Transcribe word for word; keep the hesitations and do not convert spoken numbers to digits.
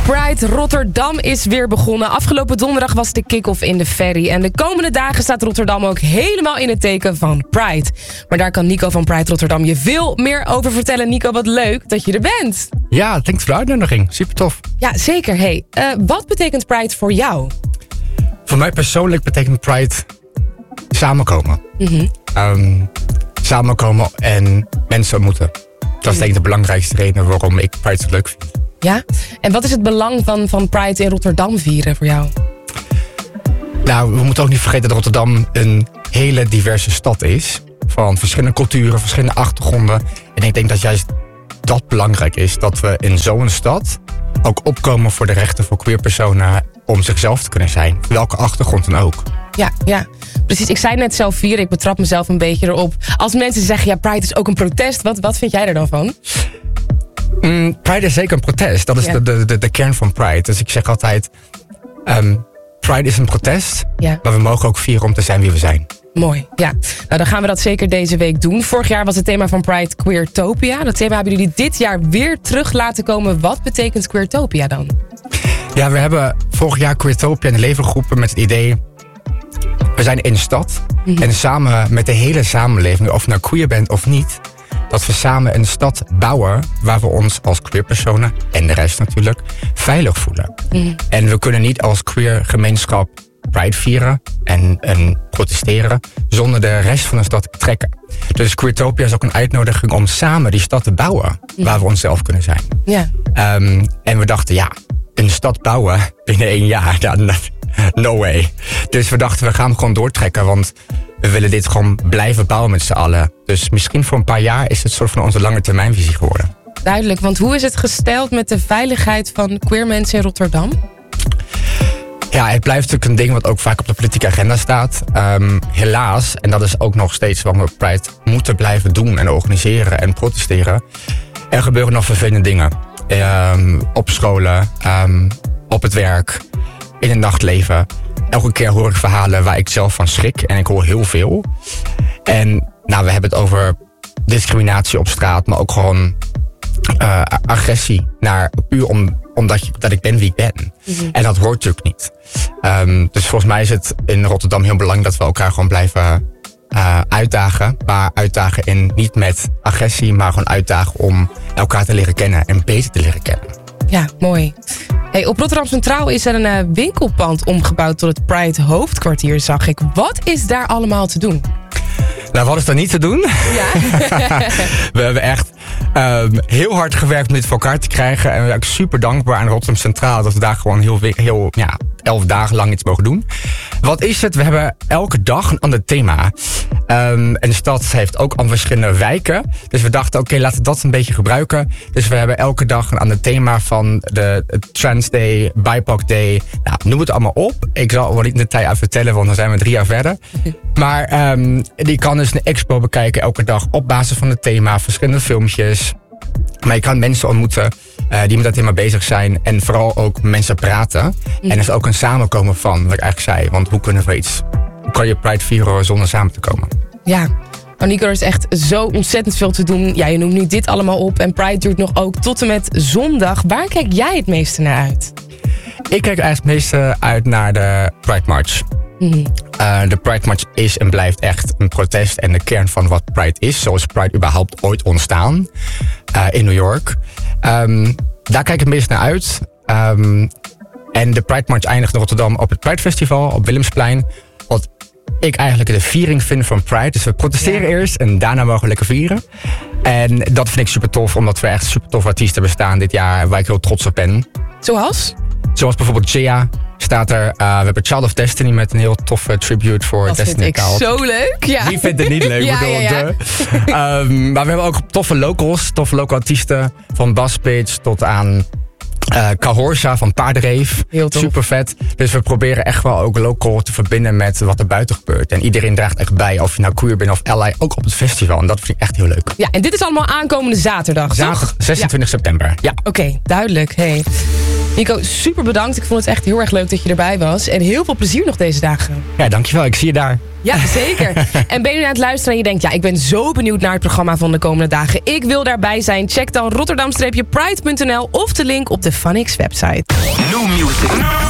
Pride Rotterdam is weer begonnen. Afgelopen donderdag was de kick-off in de ferry. En de komende dagen staat Rotterdam ook helemaal in het teken van Pride. Maar daar kan Nico van Pride Rotterdam je veel meer over vertellen. Nico, wat leuk dat je er bent. Ja, thanks voor de uitnodiging. Super tof. Ja, zeker. Hey, uh, wat betekent Pride voor jou? Voor mij persoonlijk betekent Pride samenkomen. Mm-hmm. Um, samenkomen en mensen ontmoeten. Dat is denk ik de belangrijkste reden waarom ik Pride zo leuk vind. Ja? En wat is het belang van, van Pride in Rotterdam vieren voor jou? Nou, we moeten ook niet vergeten dat Rotterdam een hele diverse stad is. Van verschillende culturen, verschillende achtergronden. En ik denk dat juist dat belangrijk is. Dat we in zo'n stad ook opkomen voor de rechten voor queerpersonen om zichzelf te kunnen zijn. Welke achtergrond dan ook. Ja, ja, precies. Ik zei net zelf vieren, ik betrap mezelf een beetje erop. Als mensen zeggen, ja, Pride is ook een protest. Wat, wat vind jij er dan van? Mm, Pride is zeker een protest. Dat is ja. de, de, de, de kern van Pride. Dus ik zeg altijd, um, Pride is een protest. Ja. Maar we mogen ook vieren om te zijn wie we zijn. Mooi, ja. Nou, dan gaan we dat zeker deze week doen. Vorig jaar was het thema van Pride Queertopia. Dat thema hebben jullie dit jaar weer terug laten komen. Wat betekent Queertopia dan? Ja, we hebben vorig jaar Queertopia in de leven geroepen met het idee... We zijn in de stad. Mm-hmm. En samen met de hele samenleving, of je nou queer bent of niet... dat we samen een stad bouwen waar we ons als queerpersonen... en de rest natuurlijk, veilig voelen. Mm-hmm. En we kunnen niet als queer gemeenschap Pride vieren en, en protesteren... zonder de rest van de stad te trekken. Dus Queertopia is ook een uitnodiging om samen die stad te bouwen... Mm-hmm. waar we onszelf kunnen zijn. Yeah. Um, en we dachten, ja, een stad bouwen binnen één jaar... Dan, no way. Dus we dachten, we gaan hem gewoon doortrekken, want we willen dit gewoon blijven bouwen met z'n allen. Dus misschien voor een paar jaar is het soort van onze lange termijnvisie geworden. Duidelijk, want hoe is het gesteld met de veiligheid van queer mensen in Rotterdam? Ja, het blijft natuurlijk een ding wat ook vaak op de politieke agenda staat. Um, helaas, en dat is ook nog steeds wat we op Pride moeten blijven doen en organiseren en protesteren. Er gebeuren nog vervelende dingen. Um, op scholen, um, op het werk... in het nachtleven. Elke keer hoor ik verhalen waar ik zelf van schrik. En ik hoor heel veel. En nou, we hebben het over discriminatie op straat. Maar ook gewoon uh, agressie. Naar, puur om, omdat je, dat ik ben wie ik ben. Mm-hmm. En dat hoort natuurlijk niet. Um, dus volgens mij is het in Rotterdam heel belangrijk... dat we elkaar gewoon blijven uh, uitdagen. Maar uitdagen in niet met agressie. Maar gewoon uitdagen om elkaar te leren kennen. En beter te leren kennen. Ja, mooi. Hey, op Rotterdam Centraal is er een uh, winkelpand omgebouwd tot het Pride hoofdkwartier, zag ik. Wat is daar allemaal te doen? Nou, wat is er niet te doen? Ja. We hebben echt um, heel hard gewerkt om dit voor elkaar te krijgen. En we zijn ook super dankbaar aan Rotterdam Centraal dat we daar gewoon heel, heel ja, elf dagen lang iets mogen doen. Wat is het? We hebben elke dag een ander thema. Um, en de stad heeft ook al verschillende wijken. Dus we dachten, oké, okay, laten we dat een beetje gebruiken. Dus we hebben elke dag een ander thema van de Trans Day, B I P O C Day. Nou, noem het allemaal op. Ik zal wel niet in detail uit vertellen, want dan zijn we drie jaar verder. Maar um, die kan dus een expo bekijken elke dag op basis van het thema. Verschillende filmpjes. Maar je kan mensen ontmoeten uh, die met dat thema bezig zijn. En vooral ook mensen praten. Mm. En er is ook een samenkomen van, wat ik eigenlijk zei. Want hoe kunnen we iets... Hoe kan je Pride vieren zonder samen te komen? Ja, nou Nico, er is echt zo ontzettend veel te doen. Ja, je noemt nu dit allemaal op. En Pride duurt nog ook tot en met zondag. Waar kijk jij het meeste naar uit? Ik kijk eigenlijk het meeste uit naar de Pride March. Mm-hmm. Uh, de Pride March is en blijft echt een protest en de kern van wat Pride is. Zo is Pride überhaupt ooit ontstaan uh, in New York. Um, daar kijk ik het meest naar uit. Um, en de Pride March eindigt in Rotterdam op het Pride Festival op Willemsplein. Wat ik eigenlijk de viering vind van Pride. Dus we protesteren ja. eerst en daarna mogen we lekker vieren. En dat vind ik super tof, omdat we echt super toffe artiesten bestaan dit jaar waar ik heel trots op ben. Zoals? Zoals bijvoorbeeld Jia staat er. Uh, we hebben Child of Destiny met een heel toffe tribute voor dat Destiny Child. Dat vind ik zo leuk. Ja. Wie vindt het niet leuk? ja, bedoel, ja, ja. um, maar we hebben ook toffe locals, toffe local artiesten. Van Bass Pitch tot aan uh, Kahorsa van Paardenreef. Heel tof. Super vet. Dus we proberen echt wel ook local te verbinden met wat er buiten gebeurt. En iedereen draagt echt bij, of je nou queer bent of ally, ook op het festival. En dat vind ik echt heel leuk. Ja, en dit is allemaal aankomende zaterdag, Zaterdag, toch? zesentwintig ja. september. Ja. Oké, okay, duidelijk. Hey. Nico, super bedankt. Ik vond het echt heel erg leuk dat je erbij was. En heel veel plezier nog deze dagen. Ja, dankjewel. Ik zie je daar. Ja, zeker. En ben je nu aan het luisteren en je denkt... ja, ik ben zo benieuwd naar het programma van de komende dagen. Ik wil daarbij zijn. Check dan rotterdam pride punt n l of de link op de Funix website. New music.